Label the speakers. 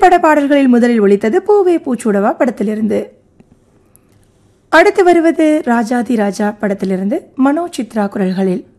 Speaker 1: திரைப்பட பாடல்களில் முதலில் ஒலித்தது பூவே பூச்சூடவா படத்திலிருந்து. அடுத்து வருவது ராஜாதி ராஜா படத்திலிருந்து மனோ சித்ரா குரல்களில்.